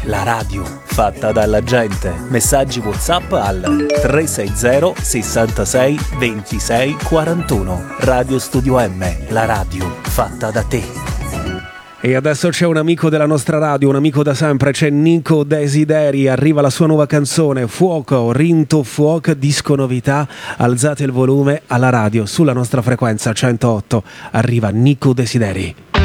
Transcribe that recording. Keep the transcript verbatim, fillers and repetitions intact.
la radio fatta dalla gente. Messaggi WhatsApp al tre sei zero sessantasei ventisei quarantuno. Radio Studio M, la radio fatta da te. E adesso c'è un amico della nostra radio, un amico da sempre, c'è Nico Desideri, arriva la sua nuova canzone, Fuoco, Rinto Fuoc, disco novità, alzate il volume alla radio, sulla nostra frequenza centootto, arriva Nico Desideri.